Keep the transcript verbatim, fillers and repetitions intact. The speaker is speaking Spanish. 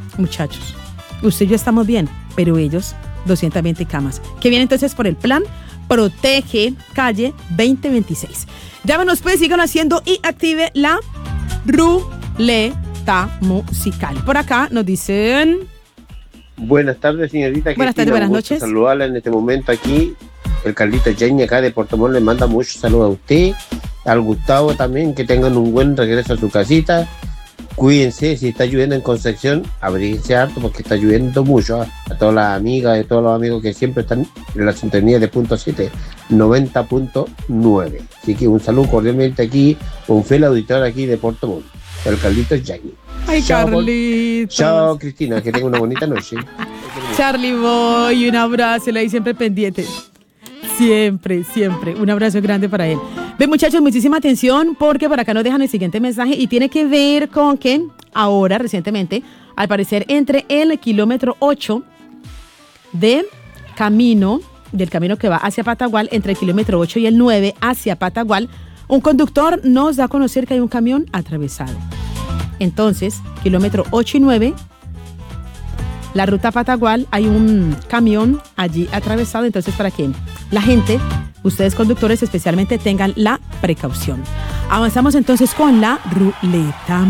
muchachos, usted y yo estamos bien, pero ellos, doscientas veinte camas. Que viene entonces por el plan Protege Calle veinte veintiséis. Llámenos pues, sigan haciendo y active la ruleta musical. Por acá nos dicen... Buenas tardes, señorita. Buenas tardes, buenas noches. Saludarla en este momento aquí. El Carlito Jenny acá de Puerto Montt le manda muchos saludos a usted, al Gustavo también, que tengan un buen regreso a su casita. Cuídense, si está lloviendo en Concepción, abríguense harto porque está lloviendo mucho. ¿eh? A todas las amigas y todos los amigos que siempre están en la sintonía de punto siete, noventa punto nueve. Así que un saludo cordialmente aquí, un fiel auditor aquí de Puerto Montt, el Carlito Jenny. Ay, Chao, Carlitos. Chao, Cristina, que tenga una bonita noche. Charlie Boy, un abrazo, le doy siempre pendiente. Siempre, siempre. Un abrazo grande para él. Ven, muchachos, muchísima atención porque por acá nos dejan el siguiente mensaje y tiene que ver con que ahora, recientemente, al parecer, entre el kilómetro ocho de camino, del camino que va hacia Patagual, entre el kilómetro ocho y el nueve hacia Patagual, un conductor nos da a conocer que hay un camión atravesado. Entonces, kilómetro ocho y nueve, la ruta Patagual, hay un camión allí atravesado, entonces para que la gente, ustedes conductores especialmente, tengan la precaución. Avanzamos entonces con la ruleta